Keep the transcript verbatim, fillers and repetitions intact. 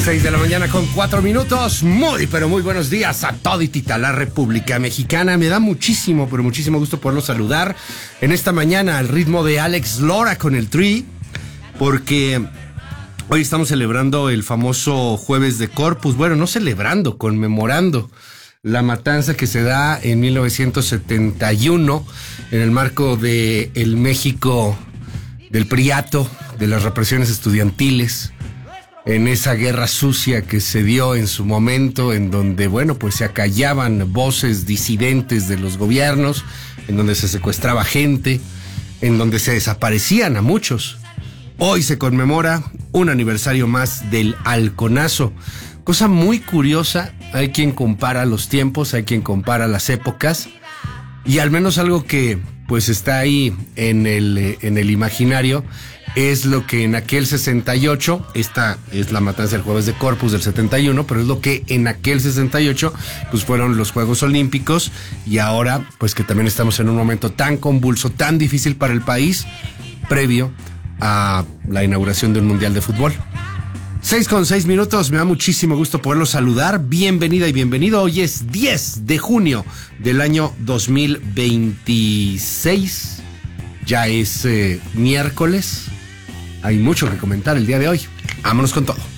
seis de la mañana con cuatro minutos. Muy, pero muy buenos días a toditita la República Mexicana. Me da muchísimo, pero muchísimo gusto poderlo saludar en esta mañana al ritmo de Alex Lora con el Tri, porque hoy estamos celebrando el famoso Jueves de Corpus. Bueno, no celebrando, conmemorando la matanza que se da en mil novecientos setenta y uno en el marco de el México del Priato, de las represiones estudiantiles, en esa guerra sucia que se dio en su momento, en donde, bueno, pues se acallaban voces disidentes de los gobiernos, en donde se secuestraba gente, en donde se desaparecían a muchos. Hoy se conmemora un aniversario más del halconazo. Cosa muy curiosa, hay quien compara los tiempos, hay quien compara las épocas, y al menos algo que pues está ahí en el, en el imaginario es lo que en aquel sesenta y ocho, esta es la matanza del Jueves de Corpus del setenta y uno, pero es lo que en aquel sesenta y ocho pues fueron los Juegos Olímpicos, y ahora pues que también estamos en un momento tan convulso, tan difícil para el país, previo a la inauguración de un Mundial de Fútbol. Seis con seis minutos, me da muchísimo gusto poderlo saludar. Bienvenida y bienvenido. Hoy es diez de junio del año dos mil veintiséis. Ya es eh, miércoles. Hay mucho que comentar el día de hoy. Vámonos con todo.